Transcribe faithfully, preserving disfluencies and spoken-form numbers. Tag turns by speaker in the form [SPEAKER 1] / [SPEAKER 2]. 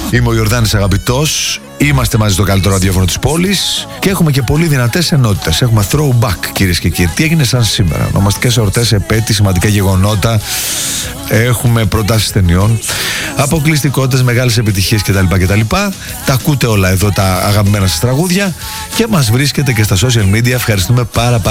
[SPEAKER 1] Είμαι ο Ιορδάνης Αγαπητός. Είμαστε μαζί στο καλύτερο ραδιόφωνο της πόλης και έχουμε και πολύ δυνατές ενότητες. Έχουμε throwback, κυρίες και κύριοι. Τι έγινε σαν σήμερα? Ονομαστικές εορτές, επέτειοι, σημαντικά γεγονότα. Έχουμε προτάσεις ταινιών, αποκλειστικότητες, μεγάλες επιτυχίες κτλ. κτλ. Τα ακούτε όλα εδώ, τα αγαπημένα σας τραγούδια, και μας βρίσκετε και στα social media. Ευχαριστούμε πάρα πάρα